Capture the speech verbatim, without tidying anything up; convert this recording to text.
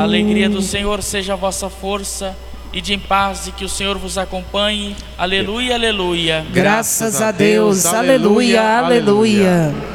alegria do Senhor seja a vossa força, e de em paz, e que o Senhor vos acompanhe. Aleluia, aleluia. Graças a Deus, aleluia, aleluia.